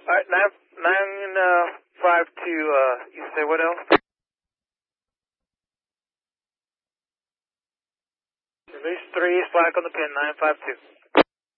right, 952, you say what else? Release 3, slack on the pin, 952.